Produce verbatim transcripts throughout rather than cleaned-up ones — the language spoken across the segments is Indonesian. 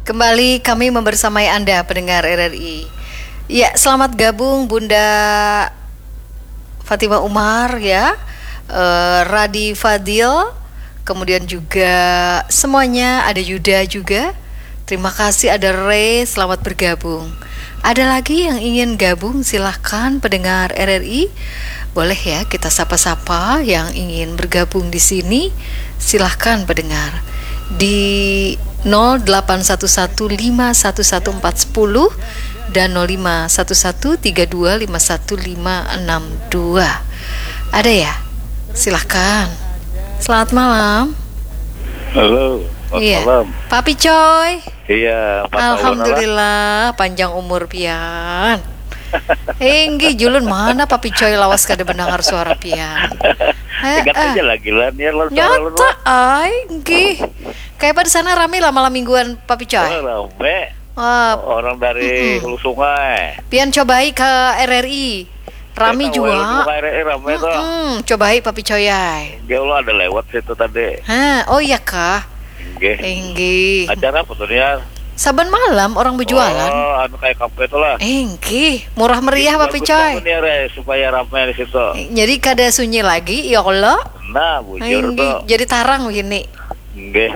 Kembali kami membersamai Anda pendengar R R I. Ya, selamat gabung Bunda Fatima Umar ya, uh, Radi Fadil, kemudian juga semuanya, ada Yuda juga. Terima kasih, ada Ray, selamat bergabung. Ada lagi yang ingin gabung, silahkan pendengar R R I. Boleh ya kita sapa-sapa yang ingin bergabung di sini. Silahkan pendengar di nol delapan satu satu lima satu satu empat satu nol dan nol lima satu satu tiga dua lima satu lima enam dua. Ada ya? Silahkan. Selamat malam. Halo. Iya. Malam. Papi Coy. Iya. Alhamdulillah panjang umur pian. Enggi julun mana Papi Coy lawas kada bendengar suara pian. Ingat aja lagi lah nih lo. Nyata ay enggi. Kayak pada sana rame lah malam mingguan Papi Coy. Oh, rame. Uh, Orang dari hulu sungai. Pian cobai ke R R I. Rame juga. Ke R R I rame tuh. Hmm, cobai Papi Coy ay. Dia lo ada lewat situ tadi. Hah, oh iya kah? Nggih. Enggi. Acara apa tuh ya? Saban malam orang berjualan. Oh, anu kayak kafe itu lah. Enggi, murah meriah Papi Coy. Re, supaya ramai di situ. Jadi kada sunyi lagi, ya Allah. Nah, bujur tuh. Jadi tarang begini. Nggih.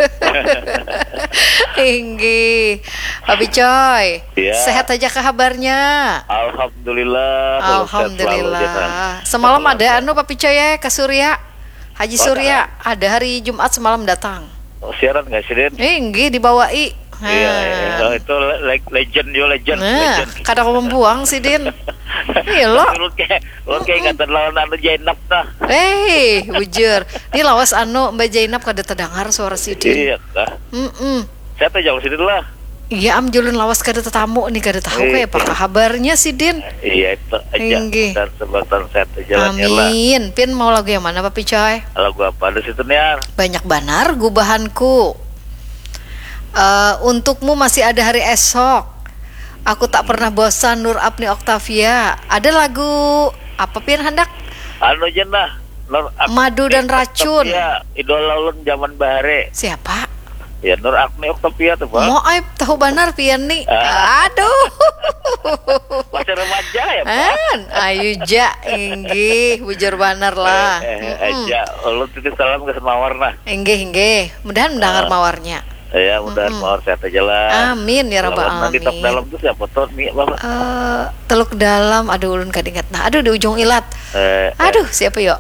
Enggi. Papi Coy. Ya. Sehat aja kabarnya. Alhamdulillah. Alhamdulillah. Semalam ada anu Papi Coy ya ke Surya. Haji Surya ada hari Jumat semalam datang. Oh, siaran nggak sih, Din? Enggi dibawai. Nah. Iya, iya, itu le legend yo legend. Nah, legend. kadang aku membuang sih Din. Iya lo. Lo kayak lo kayak kata lawan anu Jainab dah. Eh, bujur. Ini lawas anu Mbak Jainab kada terdengar suara si Din. Iya kah? Mm-mm. Saya tuh jauh sini lah. Iya am julun lawas kada tetamu nih kada tahu Eh, kayak apa kabarnya si Din. Iya itu aja. Enggi. Dan sebutan saya tuh jalannya lah. Amin. Pin mau lagu yang mana Papi Coy? Lagu apa ada situ nih? Banyak banar gubahanku. Uh, untukmu masih ada hari esok. Aku tak pernah bosan Nur Apni Octavia. Ada lagu apa Pin hendak? Anu jenah. Nur Ak- Madu dan Racun. Iya, idola ulun zaman bahare. Siapa? Ya Nur Akni Octavia tuh, Pak. Mau aib tahu banar Pian nih. Ah. Aduh. Masih remaja ya, Pak. An, ayu ja inggih bujur banar lah. Eh, eh, aja. Ulun titip salam ke semua warna. Inggih inggih. Mudahan mendengar Ah. mawarnya. Ya, mudah mawar sehat aja lah. Amin ya rabbal Kalau nanti tok alamin. dalam tuh siapa tuh nih, Bapak? Eh, teluk dalam, aduh ulun kadingat. Nah, aduh di ujung ilat. Eh, Aduh, siapa yuk?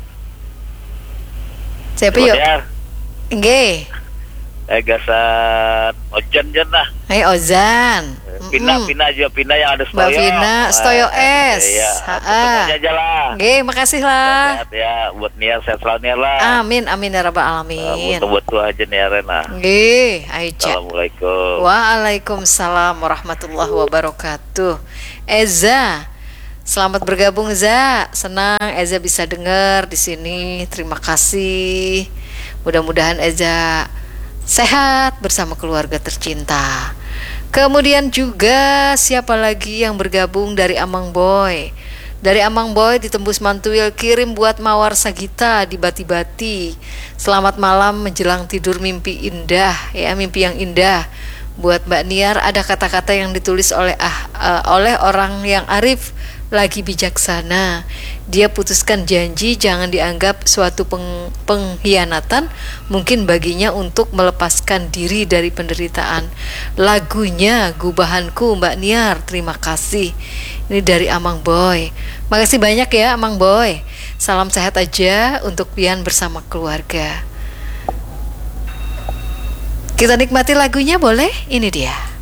Siapa eh, yuk? Kemudian, Nggih. eh gasan Ojan jenah. Hai Ozan. Pina Mm-mm. Pina aja Pina yang ada Mbak Stoyo. Vina, Stoyo Eh, S. Iya. Ha-ha. Semuanya aja lah. Nggih, makasih lah. Sehat ya, buat niat sehat selalu niat lah. Amin amin ya rabbal alamin. Buat buat tuh aja nih Arena. Nggih, Aicha. Assalamualaikum. Waalaikumsalam warahmatullahi wabarakatuh. Eza, selamat bergabung Eza. Senang Eza bisa dengar di sini. Terima kasih. Mudah-mudahan Eza sehat bersama keluarga tercinta. Kemudian juga siapa lagi yang bergabung dari Amang Boy? Dari Amang Boy ditembus Mantuil kirim buat Mawar Sagita di Bati-Bati. Selamat malam menjelang tidur mimpi indah ya, mimpi yang indah. Buat Mbak Niar ada kata-kata yang ditulis oleh ah uh, oleh orang yang arif lagi bijaksana. Dia putuskan janji jangan dianggap suatu peng, pengkhianatan mungkin baginya untuk melepaskan diri dari penderitaan. Lagunya Gubahanku Mbak Niar. Terima kasih. Ini dari Amang Boy. Makasih banyak ya Amang Boy. Salam sehat aja untuk Pian bersama keluarga. Kita nikmati lagunya boleh? Ini dia.